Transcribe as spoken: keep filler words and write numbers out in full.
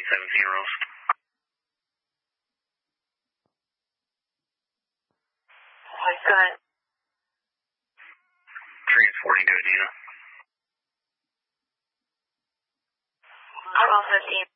seven zeros. Go ahead. Transporting to Adina. twelve fifteen.